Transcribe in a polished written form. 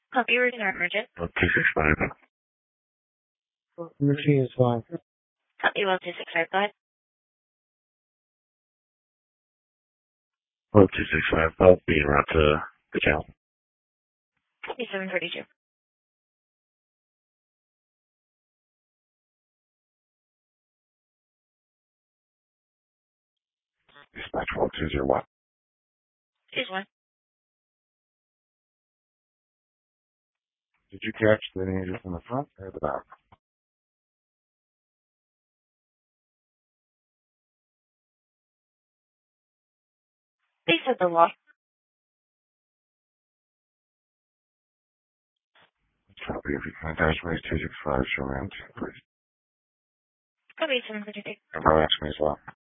Copy urgent or emergent. 1265. Emergency is fine. Copy 12655. 1265, being route to the jail. Copy 732. Dispatch 1201. Choose one. Did you catch the angel from the front or the back? Please set the law. Copy. If you contact race 265, show me, please. Copy 732. And probably ask me as well.